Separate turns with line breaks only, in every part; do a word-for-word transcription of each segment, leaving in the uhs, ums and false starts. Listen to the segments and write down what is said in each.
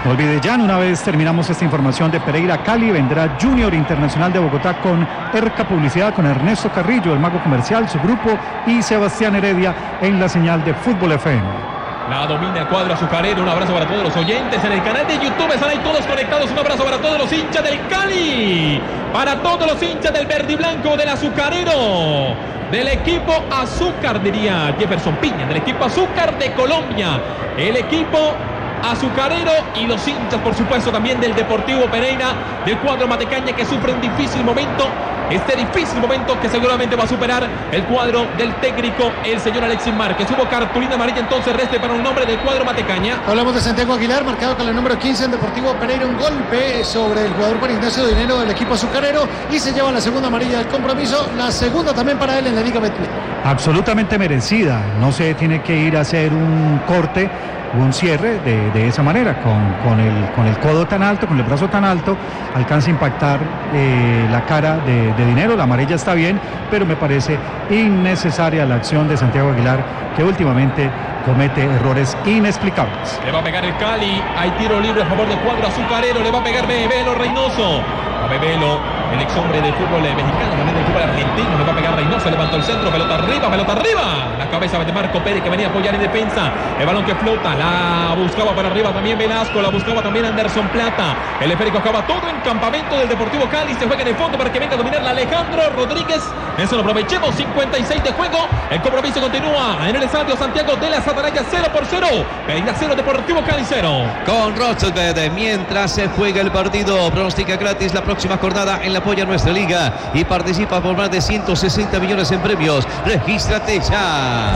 No olvide ya, una vez terminamos esta información de Pereira Cali, vendrá Junior Internacional de Bogotá con Erca Publicidad, con Ernesto Carrillo, el mago comercial, su grupo, y Sebastián Heredia en la señal de Fútbol F M.
La domina el cuadro azucarero. Un abrazo para todos los oyentes en el canal de YouTube. Están ahí todos conectados. Un abrazo para todos los hinchas del Cali, para todos los hinchas del verde y blanco, del azucarero, del equipo azúcar, diría Jefferson Piña, del equipo azúcar de Colombia, el equipo azucarero, y los hinchas, por supuesto, también del Deportivo Pereira, del cuadro Matecaña, que sufre un difícil momento, este difícil momento que seguramente va a superar el cuadro del técnico, el señor Alexis Márquez. Hubo cartulina amarilla, entonces reste para un nombre del cuadro Matecaña.
Hablamos de Santiago Aguilar, marcado con el número quince en Deportivo Pereira, un golpe sobre el jugador Juan Ignacio Dinero del equipo azucarero, y se lleva la segunda amarilla del compromiso, la segunda también para él en la Liga Betplay.
Absolutamente merecida, no se tiene que ir a hacer un corte, un cierre de, de esa manera, con, con, el, con el codo tan alto, con el brazo tan alto, alcanza a impactar eh, la cara de, de Dinero. La amarilla está bien, pero me parece innecesaria la acción de Santiago Aguilar, que últimamente comete errores inexplicables.
Le va a pegar el Cali, hay tiro libre a favor del cuadro azucarero, le va a pegar Bebelo Reynoso. A Bebelo, el ex hombre del fútbol mexicano, también del fútbol argentino, le va a pegar Reynoso, levantó el centro, pelota arriba, pelota arriba. La cabeza de Marco Pérez, que venía a apoyar en defensa. El balón que flota, la buscaba para arriba también Velasco, la buscaba también Anderson Plata. El esférico acaba todo en campamento del Deportivo Cali, se juega en el fondo para que venga a dominarla Alejandro Rodríguez. Eso lo aprovechemos, cincuenta y seis de juego. El compromiso continúa en el estadio Santiago de las Atarayas, cero por cero. Pereira cero, Deportivo Cali cero.
Con Rochefort, mientras se juega el partido, pronostica gratis la próxima jornada en la Apoya Nuestra Liga y participa por más de ciento sesenta millones en premios. Regístrate ya.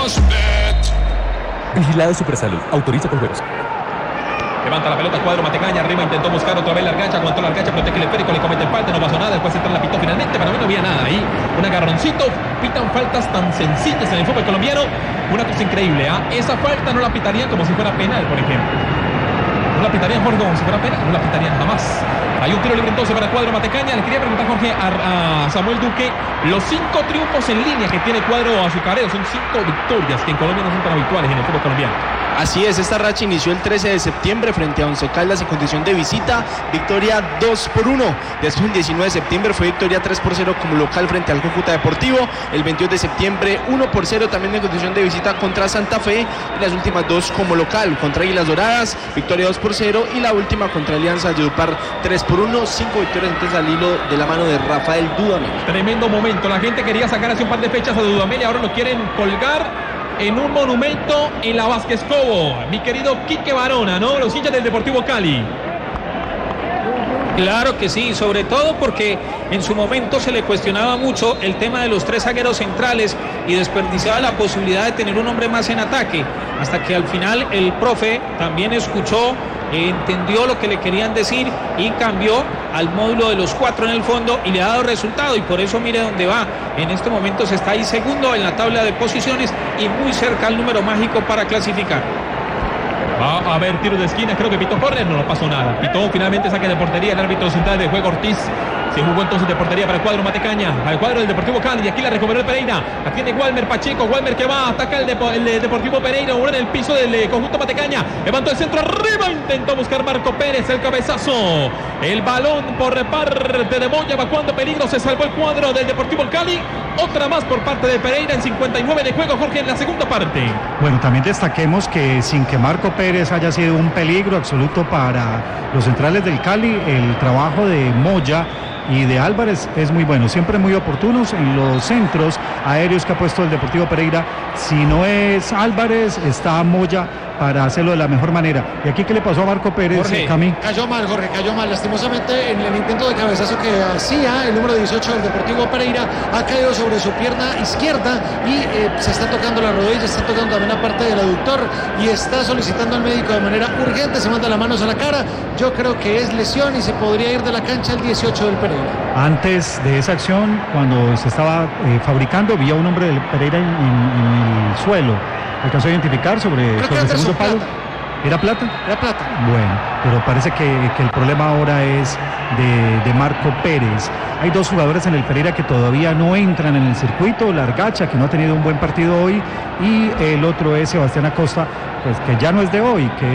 Rosbet.
Vigilado Supersalud. Autoriza con juegos.
Levanta la pelota, cuadro Matecaña, arriba intentó buscar otra vez la argancha, aguantó la argancha, protege el esférico, le comete falta, no pasó nada, después entra la pitó finalmente, para mí no había nada ahí, un agarroncito. Pitan faltas tan sencillas en el fútbol colombiano, una cosa increíble, ¿eh? Esa falta no la pitarían como si fuera penal, por ejemplo. No la pitarían, Jorge, como si fuera penal, no la pitarían jamás. Hay un tiro libre entonces para el cuadro Matecaña. Le quería preguntar, Jorge, a, a Samuel Duque, los cinco triunfos en línea que tiene el cuadro azucarero, son cinco victorias que en Colombia no son tan habituales en el fútbol colombiano.
Así es, esta racha inició el trece de septiembre frente a Once Caldas en condición de visita, victoria dos por uno. Después el diecinueve de septiembre fue victoria tres por cero como local frente al Cúcuta Deportivo. El veintidós de septiembre uno por cero también en condición de visita contra Santa Fe. Y las últimas dos como local contra Águilas Doradas, victoria dos por cero. Y la última contra Alianza Valledupar tres por uno. Cinco victorias entonces al hilo de la mano de Rafael Dudamel.
Tremendo momento, la gente quería sacar hace un par de fechas a Dudamel y ahora lo quieren colgar en un monumento en la Vázquez Cobo. Mi querido Quique Barona, ¿no? Los hinchas del Deportivo Cali.
Claro que sí, sobre todo porque en su momento se le cuestionaba mucho el tema de los tres zagueros centrales y desperdiciaba la posibilidad de tener un hombre más en ataque, hasta que al final el profe también escuchó, entendió lo que le querían decir y cambió al módulo de los cuatro en el fondo y le ha dado resultado, y por eso mire dónde va. En este momento se está ahí segundo en la tabla de posiciones y muy cerca al número mágico para clasificar.
Va a haber tiro de esquina, creo que pitó córner, no, no pasó nada. Pitó finalmente saque de portería, el árbitro central de juego Ortiz. Se jugó entonces de portería para el cuadro Matecaña, al cuadro del Deportivo Cali, y aquí la recuperó el Pereira. La tiene Walmer Pacheco, Walmer que va, ataca el, Depo, el Deportivo Pereira, ahora en el piso del eh, conjunto Matecaña. Levantó el centro arriba, intentó buscar Marco Pérez, el cabezazo. El balón por parte de Moya, evacuando peligro, se salvó el cuadro del Deportivo Cali. Otra más por parte de Pereira en cincuenta y nueve de juego, Jorge, en la segunda parte.
Bueno, también destaquemos que sin que Marco Pérez haya sido un peligro absoluto para los centrales del Cali, el trabajo de Moya y de Álvarez es muy bueno, siempre muy oportunos en los centros aéreos que ha puesto el Deportivo Pereira. Si no es Álvarez, está Moya para hacerlo de la mejor manera. ¿Y aquí qué le pasó a Marco Pérez,
Jorge,
Cami?
Cayó mal, Jorge, cayó mal. Lastimosamente, en el intento de cabezazo que hacía el número dieciocho del Deportivo Pereira, ha caído sobre su pierna izquierda y eh, se está tocando la rodilla, está tocando también la parte del aductor y está solicitando al médico de manera urgente, se manda las manos a la cara. Yo creo que es lesión y se podría ir de la cancha el dieciocho del Pereira.
Antes de esa acción, cuando se estaba eh, fabricando, vi a un hombre del Pereira en, en, en el suelo. ¿Alcanzó a identificar sobre, sobre el segundo palo? ¿Era Plata?
Era Plata.
Bueno, pero parece que, que el problema ahora es de, de Marco Pérez. Hay dos jugadores en el Pereira que todavía no entran en el circuito. Largacha, que no ha tenido un buen partido hoy, y el otro es Sebastián Acosta, pues que ya no es de hoy, que